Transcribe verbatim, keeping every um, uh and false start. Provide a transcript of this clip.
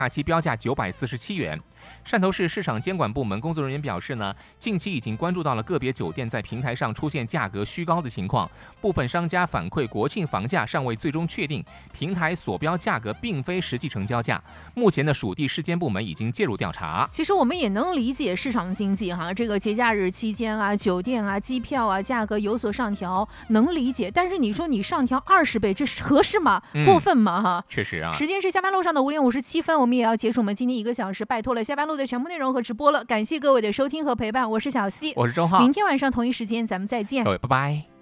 假期标价九百四十七元。汕头市市场监管部门工作人员表示呢，近期已经关注到了个别酒店在平台上出现价格虚高的情况，部分商家反馈国庆房价尚未最终确定，平台所标价格并非实际成交价。目前的属地市监部门已经介入调查。 其实我们也能理解市场经济哈，这个节假日期间啊，酒店啊、机票啊价格有所上调，能理解。但是你说你上调二十倍，这合适吗？ 嗯、 过分吗？哈， 确实啊。 时间是下班路上的五点五十七分，我们也要结束我们今天一个小时，拜托了下班路的全部内容和直播了，感谢各位的收听和陪伴，我是小溪， 我是周浩， 明天晚上同一时间咱们再见， 各位拜拜。